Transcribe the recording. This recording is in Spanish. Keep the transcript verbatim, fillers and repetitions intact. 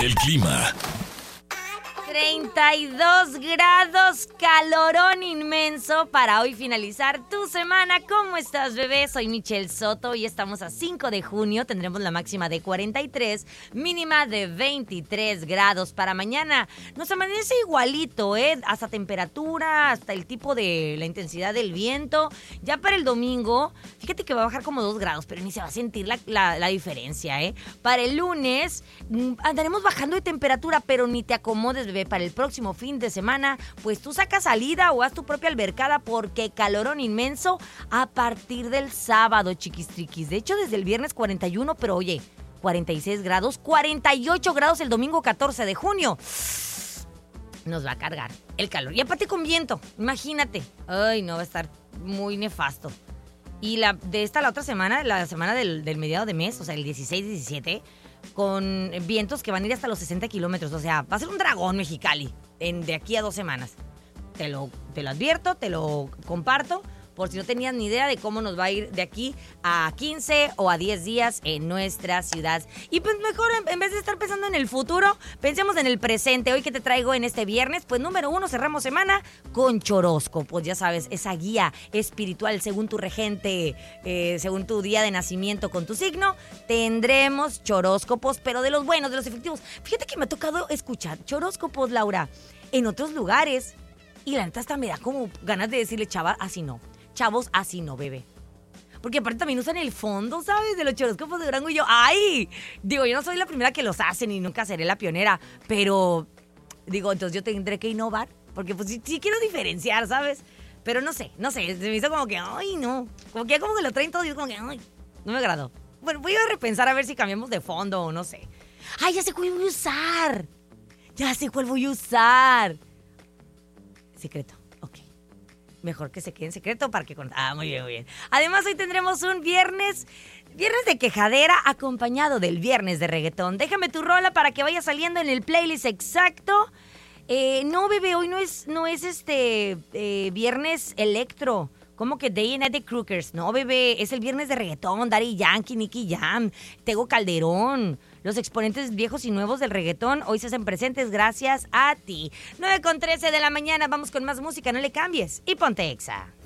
El clima. treinta y dos grados, calorón inmenso para hoy finalizar tu semana. ¿Cómo estás, bebé? Soy Michelle Soto y estamos a cinco de junio. Tendremos la máxima de cuarenta y tres, mínima de veintitrés grados para mañana. Nos amanece igualito, ¿eh? Hasta temperatura, hasta el tipo de la intensidad del viento. Ya para el domingo, fíjate que va a bajar como dos grados, pero ni se va a sentir la, la, la diferencia, ¿eh? Para el lunes andaremos bajando de temperatura, pero ni te acomodes, bebé. Para el próximo fin de semana, pues tú sacas salida o haz tu propia albercada porque calorón inmenso a partir del sábado, chiquistriquis. De hecho, desde el viernes cuarenta y uno, pero oye, cuarenta y seis grados, cuarenta y ocho grados el domingo catorce de junio. Nos va a cargar el calor. Y aparte con viento, imagínate. Ay, no, va a estar muy nefasto. Y la de esta la otra semana, la semana del, del mediado de mes, o sea, el dieciséis, diecisiete, con vientos que van a ir hasta los sesenta kilómetros. O sea, va a ser un dragón Mexicali en, de aquí a dos semanas. Te lo, te lo advierto, te lo comparto, por si no tenías ni idea de cómo nos va a ir de aquí a quince o a diez días en nuestra ciudad. Y pues mejor, en vez de estar pensando en el futuro, pensemos en el presente. Hoy que te traigo en este viernes, pues número uno, cerramos semana con choróscopos. Ya sabes, esa guía espiritual según tu regente, eh, según tu día de nacimiento con tu signo. Tendremos choróscopos, pero de los buenos, de los efectivos. Fíjate que me ha tocado escuchar choróscopos, Laura, en otros lugares. Y la neta hasta me da como ganas de decirle, chava, así no. Chavos, así no, bebé. Porque aparte también usan el fondo, ¿sabes? De los choróscopos de Durango y yo, ¡ay! Digo, yo no soy la primera que los hacen y nunca seré la pionera, pero, digo, entonces yo tendré que innovar, porque pues sí, sí quiero diferenciar, ¿sabes? Pero no sé, no sé, se me hizo como que, ¡ay, no! Como que ya como que lo traen todo y yo como que, ¡ay! No me agradó. Bueno, voy a repensar a ver si cambiamos de fondo o no sé. ¡Ay, ya sé cuál voy a usar! Ya sé cuál voy a usar. Secreto. Mejor que se quede en secreto para que... Con... Ah, muy bien, muy bien. Además, hoy tendremos un viernes... Viernes de quejadera acompañado del viernes de reggaetón. Déjame tu rola para que vaya saliendo en el playlist exacto. Eh, no, bebé, hoy no es, no es este eh, viernes electro. ¿Cómo que Day and Night de Crookers? No, bebé, es el viernes de reggaetón. Daddy Yankee, Nicky Jam, Tego Calderón. Los exponentes viejos y nuevos del reggaetón hoy se hacen presentes gracias a ti. nueve con trece de la mañana, vamos con más música, no le cambies y ponte Exa.